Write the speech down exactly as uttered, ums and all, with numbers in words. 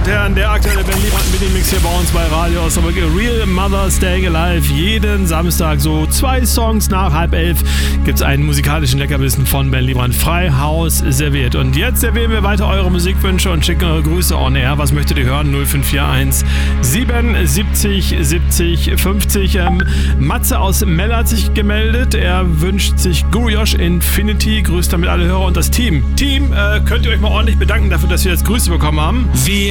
und Herren, der aktuelle Ben Liebrand Mini-Mix hier bei uns bei Radio Osnabrück. Real Mother Staying Alive. Jeden Samstag so zwei Songs nach halb elf gibt es einen musikalischen Leckerbissen von Ben Liebrand. Frei Haus serviert. Und jetzt servieren wir weiter eure Musikwünsche und schicken eure Grüße on air. Was möchtet ihr hören? null fünf vier eins siebenundsiebzig siebzig fünfzig. Ähm, Matze aus Melle hat sich gemeldet. Er wünscht sich Guriosh Infinity. Grüßt damit alle Hörer und das Team. Team, äh, könnt ihr euch mal ordentlich bedanken dafür, dass wir jetzt Grüße bekommen haben. Wir